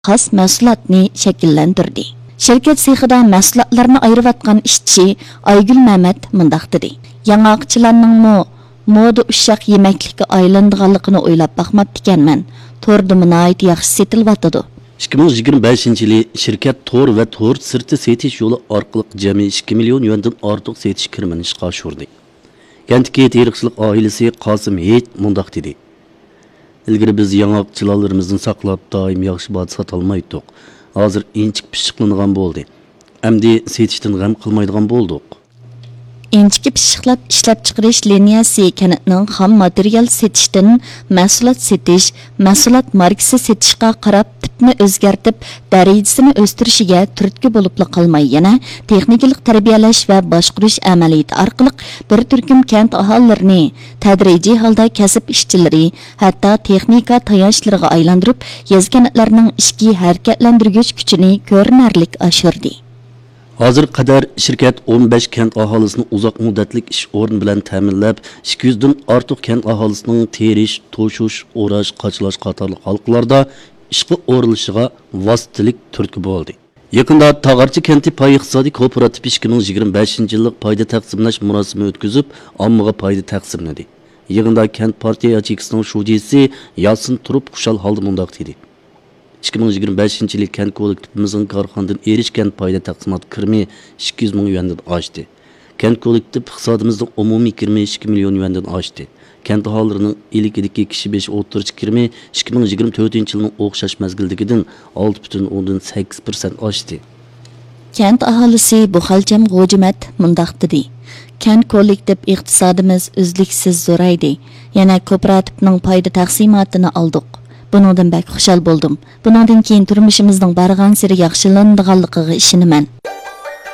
xos mahsulotni shakllantirdi. Şirket sexida mahsulotlarni ayırıvatgan işçi Aygül Mehmet mundaq dedi. Yangaqchilarning moda uşaq yemeklikka aylandiganligini o'ylab baxmabdi ekanman. Torda nihoyat yaxshi setilvatadi. 2025-yili şirket tor ve tor sirti setish yo'li orqali jami 2 million yuandan ortiq setish kirmini ishga oshirdi. Kentki teriqchilik oilasi Qosim Heyt mundaq dedi. Ilgari biz yangaqchilarimizni saqlab doim yaxshi bot sotolmaydik. Hozir inchik pishiqlangan bo'ldi. Endi setishdan g'am qilmaydigan bo'ldik. Inchik pishiqlab ishlab chiqarish liniyasi kanatning xom material setishdan mahsulot setish, mahsulot markasi setishga qarab tipni o'zgartib, darajasini o'stirishiga turtki bo'lib qolmay yana texnikalik tarbiyalash va boshqarish amaliyoti orqali bir turkum kent aholilarini tadrijiy holda kasb ishchilari, hatto texnika tayanchlariga aylantirib, yezganlarning ishki harakatlantirgich kuchini ko'rinarlik oshirdi. Hozir qadar şirket 15 kent aholisini uzoq muddatlik ish o'rin bilan ta'minlab, 200 dan ortiq kent aholisining terish, to'shish, o'rash, qochlash qatorli xalqlarda ishga o'rilishiga vositalik turtki bo'ldi. Yaqinda Tag'archi kenti pay iqtisodiy kooperativ 2025-yillik payda taqsimlash marosimini o'tkazib, ommaga payda taqsimladi. Yig'inda kent partiya yachekisining shujisi Yasin Turib xushal holda mundaq dedi. 2025-yil kent kollektivimizning korxonadan erishgan payda taqsimot kirimi 200 ming yuandan oshdi. Kent kollektiv iqtisodimizning umumiy kirimi 2 million yuandan oshdi. Kent aholilarining ilikidagi kishi 5 o'ttirchi kirimi 2024-yilning o'xshash mazgildagidan 6,8% oshdi. Kent aholisi bu xalcam g'ojimat mundaq dedi. Kent kollektiv iqtisodimiz uzluksiz zo'raydi. Yana kooperativning payda taqsimotini oldik. Buningdan bak xushal bo'ldim. Buningdan keyin turmushimizning bargan siri yaxshilanadiganligiga ishonaman.